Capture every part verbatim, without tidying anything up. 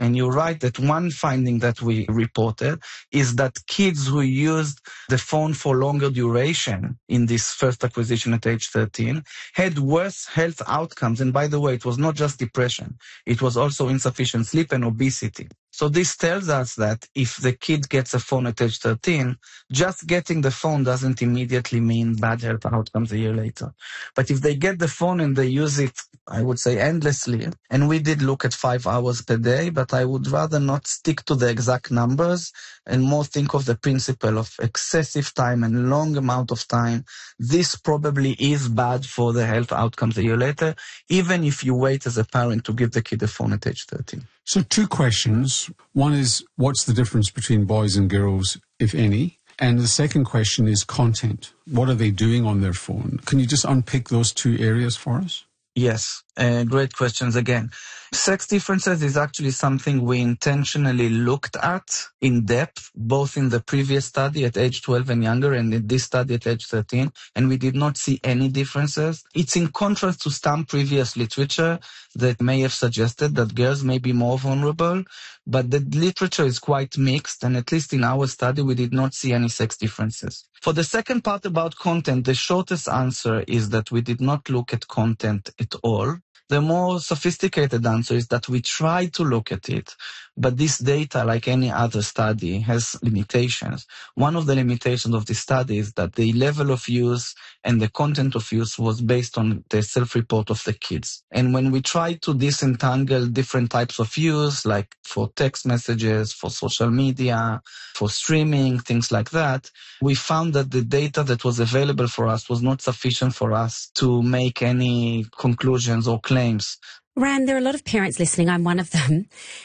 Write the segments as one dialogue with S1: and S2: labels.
S1: And you're right that one finding that we reported is that kids who used the phone for longer duration in this first acquisition at age thirteen had worse health outcomes. And by the way, it was not just depression. It was also insufficient sleep and obesity. So this tells us that if the kid gets a phone at age thirteen, just getting the phone doesn't immediately mean bad health outcomes a year later. But if they get the phone and they use it, I would say endlessly, and we did look at five hours per day, but I would rather not stick to the exact numbers and more think of the principle of excessive time and long amount of time. This probably is bad for the health outcomes a year later, even if you wait as a parent to give the kid a phone at age thirteen.
S2: So two questions. One is, what's the difference between boys and girls, if any? And the second question is content. What are they doing on their phone? Can you just unpick those two areas for us?
S1: Yes, uh, great questions again. Sex differences is actually something we intentionally looked at in depth, both in the previous study at age twelve and younger and in this study at age thirteen, and we did not see any differences. It's in contrast to some previous literature that may have suggested that girls may be more vulnerable, but the literature is quite mixed, and at least in our study, we did not see any sex differences. For the second part about content, the shortest answer is that we did not look at content at all. The more sophisticated answer is that we tried to look at it, but this data, like any other study, has limitations. One of the limitations of this study is that the level of use and the content of use was based on the self-report of the kids. And when we tried to disentangle different types of use, like for text messages, for social media, for streaming, things like that, we found that the data that was available for us was not sufficient for us to make any conclusions or claims.
S3: Ran, there are a lot of parents listening. I'm one of them.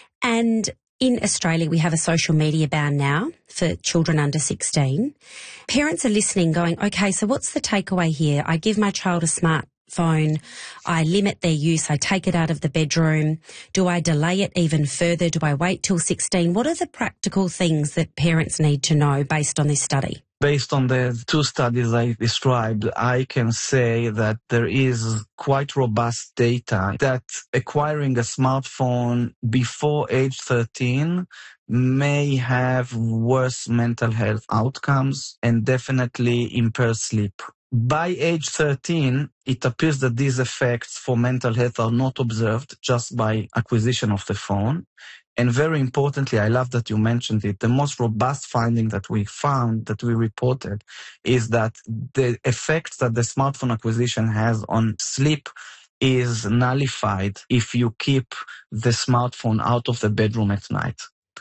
S3: And in Australia, we have a social media ban now for children under sixteen. Parents are listening going, okay, so what's the takeaway here? I give my child a smartphone. I limit their use. I take it out of the bedroom. Do I delay it even further? Do I wait till sixteen? What are the practical things that parents need to know based on this study?
S1: Based on the two studies I described, I can say that there is quite robust data that acquiring a smartphone before age thirteen may have worse mental health outcomes and definitely impair sleep. By age thirteen, it appears that these effects for mental health are not observed just by acquisition of the phone. And very importantly, I love that you mentioned it, the most robust finding that we found, that we reported, is that the effects that the smartphone acquisition has on sleep is nullified if you keep the smartphone out of the bedroom at night.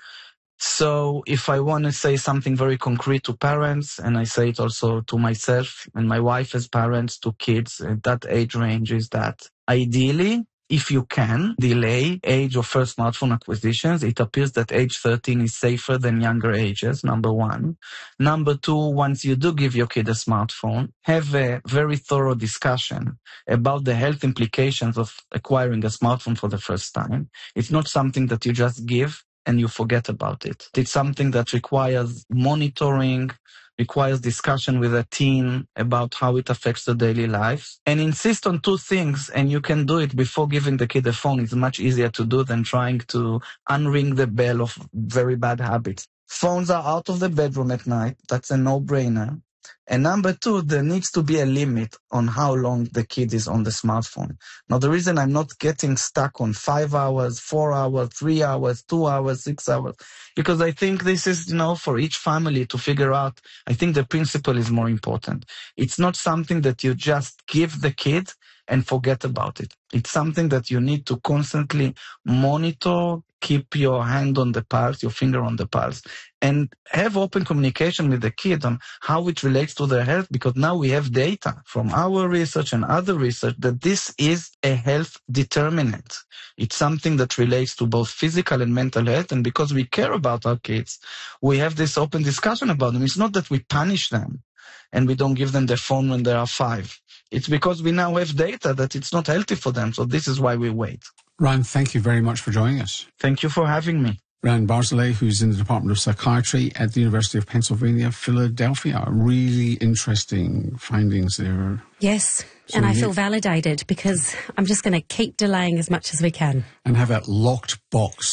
S1: So if I want to say something very concrete to parents, and I say it also to myself and my wife as parents to kids at that age range, is that ideally, if you can delay age of first smartphone acquisitions, it appears that age thirteen is safer than younger ages, number one. Number two, once you do give your kid a smartphone, have a very thorough discussion about the health implications of acquiring a smartphone for the first time. It's not something that you just give and you forget about it. It's something that requires monitoring, requires discussion with a teen about how it affects the daily life, and insist on two things, and you can do it before giving the kid a phone. It's much easier to do than trying to unring the bell of very bad habits. Phones are out of the bedroom at night. That's a no-brainer. And number two, there needs to be a limit on how long the kid is on the smartphone. Now, the reason I'm not getting stuck on five hours, four hours, three hours, two hours, six hours, because I think this is, you know, for each family to figure out. I think the principle is more important. It's not something that you just give the kid and forget about it. It's something that you need to constantly monitor, keep your hand on the pulse, your finger on the pulse, and have open communication with the kid on how it relates to their health, because now we have data from our research and other research that this is a health determinant. It's something that relates to both physical and mental health, and because we care about our kids, we have this open discussion about them. It's not that we punish them and we don't give them their phone when they are five. It's because we now have data that it's not healthy for them, so this is why we wait.
S2: Ran, thank you very much for joining us.
S1: Thank you for having me.
S2: Ran Barzilay, who's in the Department of Psychiatry at the University of Pennsylvania, Philadelphia. Really interesting findings there.
S3: Yes,
S2: So
S3: and I
S2: you-
S3: feel validated because I'm just going to keep delaying as much as we can.
S2: And have that locked box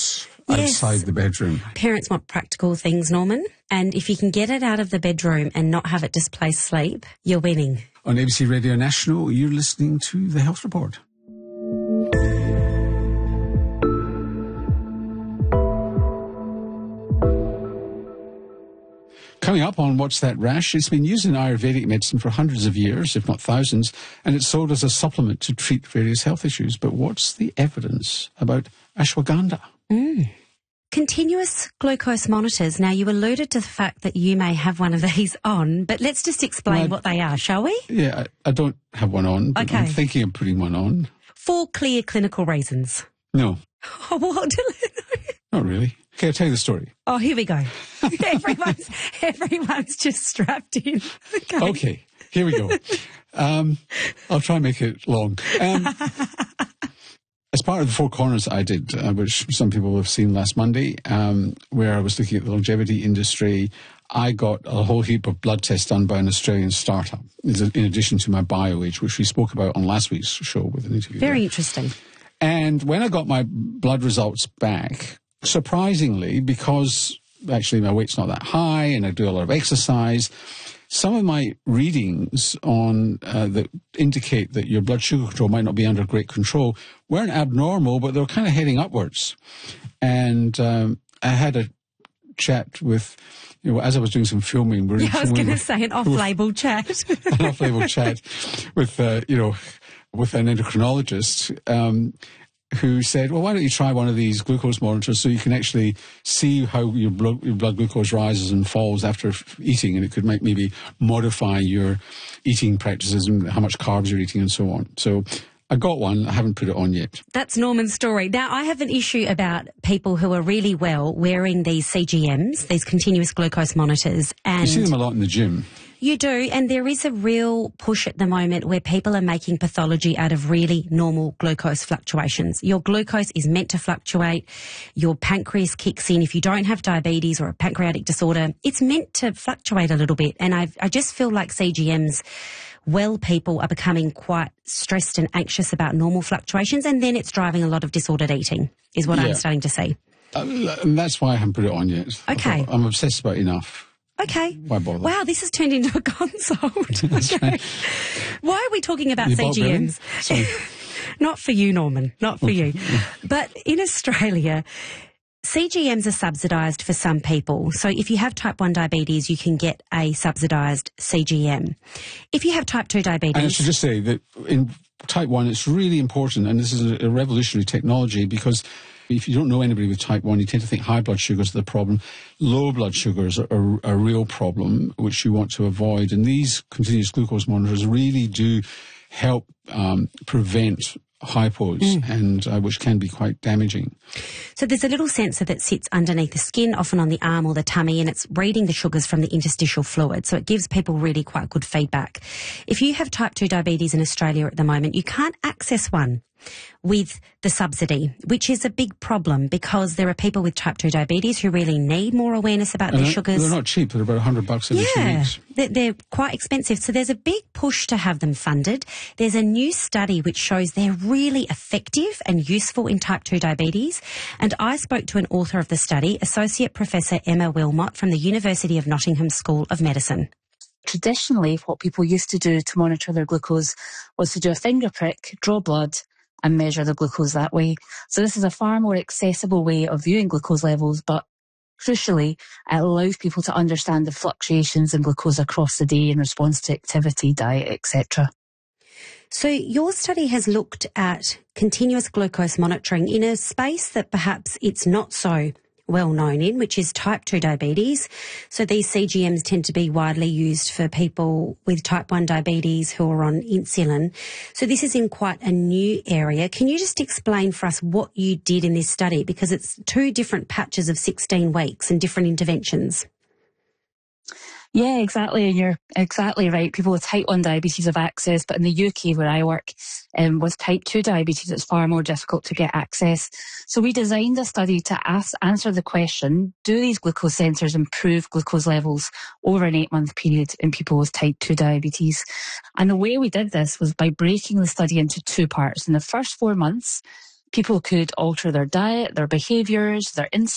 S3: Yes.
S2: outside the bedroom.
S3: Parents want practical things, Norman. And if you can get it out of the bedroom and not have it displace sleep, you're winning.
S2: On A B C Radio National, you're listening to The Health Report. Coming up on What's That Rash, it's been used in Ayurvedic medicine for hundreds of years, if not thousands, and it's sold as a supplement to treat various health issues. But what's the evidence about ashwagandha?
S3: Mm. Continuous glucose monitors. Now, you alluded to the fact that you may have one of these on, but let's just explain well, what they are, shall we?
S2: Yeah, I, I don't have one on, but
S3: okay.
S2: I'm thinking of putting one on.
S3: For clear clinical reasons.
S2: No.
S3: Oh, what?
S2: Not really. Okay, I'll tell you the story.
S3: Oh, here we go. everyone's, everyone's just strapped in. Okay,
S2: okay here we go. Um, I'll try and make it long. Um, as part of the Four Corners I did, uh, which some people have seen last Monday, um, where I was looking at the longevity industry, I got a whole heap of blood tests done by an Australian startup, in addition to my BioAge, which we spoke about on last week's show with an interview.
S3: Very
S2: there.
S3: interesting.
S2: And when I got my blood results back, surprisingly, because actually my weight's not that high and I do a lot of exercise, some of my readings on uh, that indicate that your blood sugar control might not be under great control weren't abnormal, but they were kind of heading upwards. And um, I had a chat with, you know, as I was doing some filming. We're
S3: yeah, I was going to say an off-label chat.
S2: An off-label chat with, uh, you know, with an endocrinologist. Um, who said, well, why don't you try one of these glucose monitors so you can actually see how your blood, your blood glucose rises and falls after eating, and it could make, maybe modify your eating practices and how much carbs you're eating and so on. So I got one. I haven't put it on yet. That's
S3: Norman's story. Now, I have an issue about people who are really well wearing these C G Ms, these continuous glucose monitors. And
S2: you see them a lot in the gym.
S3: You do, and there is a real push at the moment where people are making pathology out of really normal glucose fluctuations. Your glucose is meant to fluctuate. Your pancreas kicks in. If you don't have diabetes or a pancreatic disorder, it's meant to fluctuate a little bit. And I I just feel like C G Ms, well, people are becoming quite stressed and anxious about normal fluctuations, and then it's driving a lot of disordered eating, is what yeah. I'm starting to see.
S2: Uh, and that's why I haven't put it on yet.
S3: Okay.
S2: I'm obsessed about enough.
S3: Okay.
S2: Why bother?
S3: Wow, this has turned into a consult.
S2: That's
S3: okay.
S2: right.
S3: Why are we talking about
S2: you
S3: C G Ms? Not for you, Norman. Not for you. But in Australia, C G Ms are subsidised for some people. So if you have type one diabetes, you can get a subsidised C G M. If you have type two diabetes...
S2: And I should just say that in type one, it's really important, and this is a revolutionary technology, because if you don't know anybody with type one, you tend to think high blood sugars are the problem. Low blood sugars are a, a real problem, which you want to avoid. And these continuous glucose monitors really do help um, prevent hypos, mm. and uh, which can be quite damaging.
S3: So there's a little sensor that sits underneath the skin, often on the arm or the tummy, and it's reading the sugars from the interstitial fluid. So it gives people really quite good feedback. If you have type two diabetes in Australia at the moment, you can't access one with the subsidy, which is a big problem because there are people with type two diabetes who really need more awareness about
S2: and
S3: their sugars.
S2: They're not cheap. They're about one hundred bucks every
S3: yeah,
S2: two weeks.
S3: They're, they're quite expensive. So there's a big push to have them funded. There's a new study which shows they're really effective and useful in type two diabetes. And I spoke to an author of the study, Associate Professor Emma Wilmot from the University of Nottingham School of Medicine.
S4: Traditionally, what people used to do to monitor their glucose was to do a finger prick, draw blood, and measure the glucose that way. So this is a far more accessible way of viewing glucose levels, but crucially, it allows people to understand the fluctuations in glucose across the day in response to activity, diet, et cetera.
S3: So your study has looked at continuous glucose monitoring in a space that perhaps it's not so well known in, which is type two diabetes. So these C G Ms tend to be widely used for people with type one diabetes who are on insulin. So this is in quite a new area. Can you just explain for us what you did in this study? Because it's two different patches of sixteen weeks and different interventions.
S4: Yeah, exactly. And you're exactly right. People with type one diabetes have access, but in the U K where I work, um, with type two diabetes, it's far more difficult to get access. So we designed a study to ask, answer the question, do these glucose sensors improve glucose levels over an eight month period in people with type two diabetes? And the way we did this was by breaking the study into two parts. In the first four months, people could alter their diet, their behaviours, their insulin